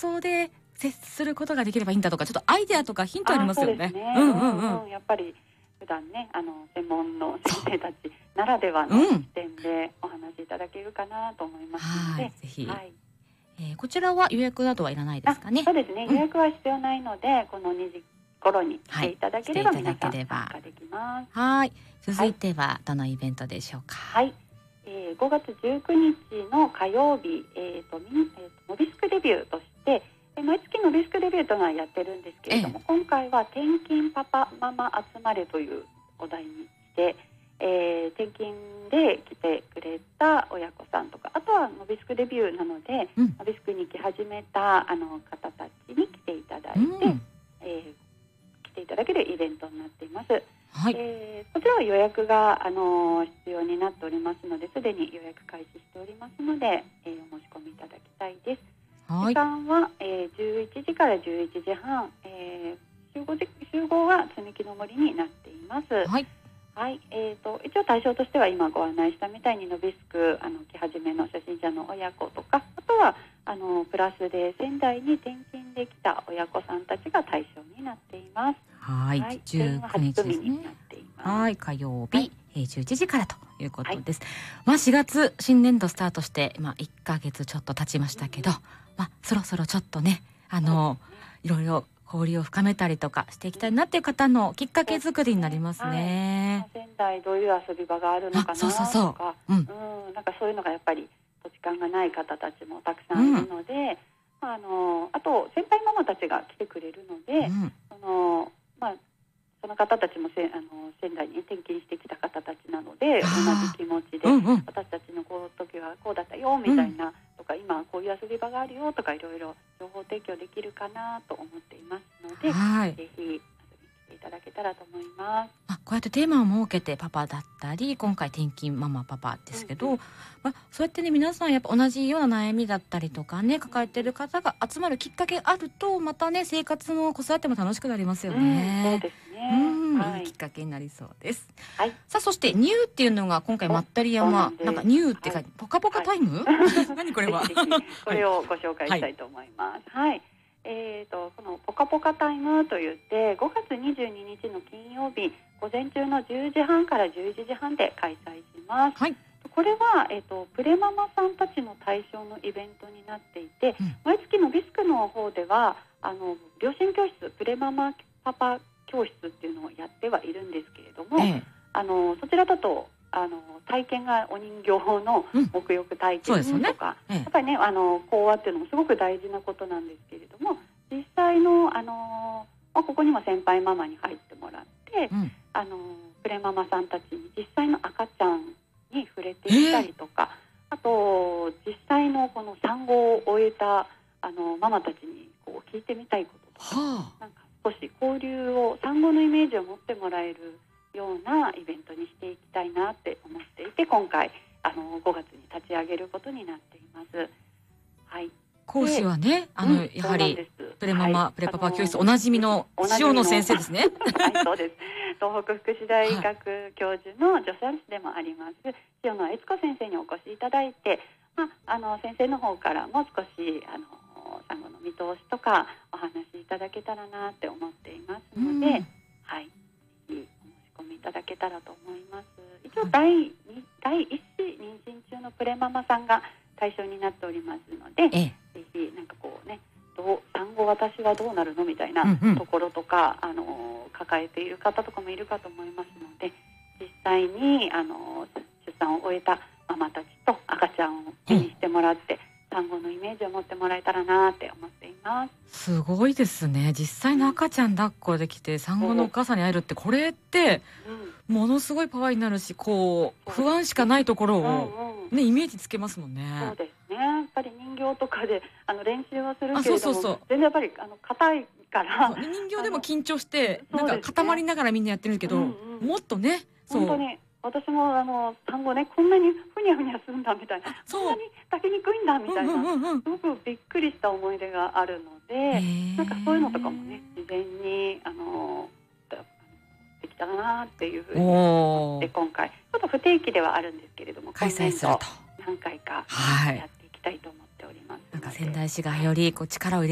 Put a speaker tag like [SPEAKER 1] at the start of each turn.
[SPEAKER 1] 想で接することができればいいんだとか、ちょっとアイデアとかヒントありますよね。
[SPEAKER 2] そうですね。やっぱり普段ね、専門の先生たちならではの視点でお話しいただけるかなと思いますので、
[SPEAKER 1] ぜひ、こちらは予約などはいらないですかね。
[SPEAKER 2] そうですね、予約は必要ないので、この2時頃に来ていただければ皆さん参加できます。
[SPEAKER 1] はい。続いてはどのイベントでしょうか。
[SPEAKER 2] はい。5月19日の火曜日、ノビスクレビューとして毎月のリスクレビューというのはやってるんですけれども、今回は転勤パパママ集まれというお題にして、転勤で来てくれた親子さんとか、あとはノビスクレビューなので、ノビスクに来始めた方たちに来ていただいて、来ていただけるイベントになっています。
[SPEAKER 1] はい。
[SPEAKER 2] こちらは予約が必要になっておりますので、すでに予約開始しておりますので、お申し込みいただきたいです。時間は、11時から11時半、集合は積み木の森になっています。
[SPEAKER 1] はい。
[SPEAKER 2] はい。一応対象としては今ご案内したみたいにノビスク来始めの初心者の親子とか、あとはプラスで仙台に転勤できた親子さんたちが対象になっています。
[SPEAKER 1] はい。19日ですね。はい。火曜日、11時からということです。4月新年度スタートして1ヶ月ちょっと経ちましたけど、そろそろちょっとね、いろいろ交流を深めたりとかしていきたいなっていう方のきっかけ作りになりますね。
[SPEAKER 2] 仙台どういう遊び場があるのかなとか、なんかそういうのがやっぱり土地勘がない方たちもたくさんいるので、あと先輩ママたちが来てくれるので、その方たちも仙台に転勤してきた方たちなので、同じ気持ちで、私たちの時はこうだったよみたいな、とか今こういう遊び場があるよとか、いろいろ情報提供できるかなと思っていますので、ぜひ遊びに来ていただけたらと思います。
[SPEAKER 1] こうやってテーマを設けてパパだったり、今回転勤ママパパですけど、そうやってね、皆さんやっぱ同じような悩みだったりとかね、抱えてる方が集まるきっかけあると、またね、生活の子育ても楽しくなりますよね。
[SPEAKER 2] そうですね。
[SPEAKER 1] いいきっかけになりそうです。
[SPEAKER 2] はい。
[SPEAKER 1] さあ、そしてニューっていうのが今回まったり山、なんかニューって書いて、ポカポカタイム？何これは？
[SPEAKER 2] これをご紹介したいと思います。はい。このポカポカタイムといって5月22日の金曜日午前中の10時半から11時半で開催します。
[SPEAKER 1] はい。
[SPEAKER 2] これは、プレママさんたちの対象のイベントになっていて、毎月のビスクの方では両親教室、プレママパパ教室っていうのをやってはいるんですけれども、そちらだと体験がお人形の沐浴体験とか、やっぱりね、講話っていうのもすごく大事なことなんですけれども、実際のここにも先輩ママに入ってもらって、プレママさんたちに実際の赤ちゃんに触れていったりとか、あと実際のこの産後を終えたママたちにこう聞いてみたいこととか、なんか少し交流を、産後のイメージを持ってもらえるようなイベントにしていきたいなって思っていて、今回5月に立ち上げることになっています。はい。
[SPEAKER 1] 講師はね、やはりプレママ、プレパパ教室おなじみの塩野先生ですね。
[SPEAKER 2] はい、そうです。東北福祉大学教授の助産師でもあります塩野悦子先生にお越しいただいて、先生の方からも少し産後の見通しとかお話しいただけたらなって思っていますので、はい、ぜひお申し込みいただけたらと思います。一応第1子妊娠中のプレママさんが対象になっておりますので、ぜひなんかこうね、産後私はどうなるのみたいなところとか、抱えている方とかもいるかと思いますので、実際に出産を終えたママたちと赤ちゃんを手にしてもらって、産後のイメージを持ってもらえたらなって思っています。
[SPEAKER 1] すごいですね。実際の赤ちゃん抱っこできて産後のお母さんに会えるって、これってものすごいパワーになるし、こう不安しかないところをね、イメージつけますもんね。
[SPEAKER 2] そうですね。やっぱり人形とかで練習はするけれども、全然やっぱり硬いから
[SPEAKER 1] 人形でも緊張してなんか固まりながらみんなやってるけど、もっとね、
[SPEAKER 2] 本当に私も産後ね、こんなにふにゃふにゃするんだみたいな、こんなに炊きにくいんだみたいな、すごくびっくりした思い出があるので、なんかそういうのとかもね、自然にできたらなっていうふうに思って、今回ちょっと不定期ではあるんですけれども、
[SPEAKER 1] 開催すると
[SPEAKER 2] 何回かやっていきたいと思っております。
[SPEAKER 1] なんか仙台市がより力を入れ